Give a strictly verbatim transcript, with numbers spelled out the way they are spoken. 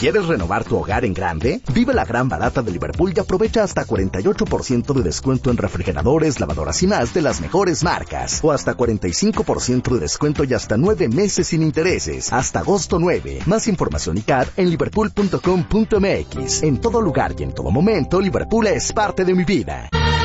¿Quieres renovar tu hogar en grande? Vive la gran barata de Liverpool y aprovecha hasta cuarenta y ocho por ciento de descuento en refrigeradores, lavadoras y más de las mejores marcas. O hasta cuarenta y cinco por ciento de descuento y hasta nueve meses sin intereses. Hasta agosto nueve. Más información y C A D en liverpool punto com punto m x. En todo lugar y en todo momento, Liverpool es parte de mi vida.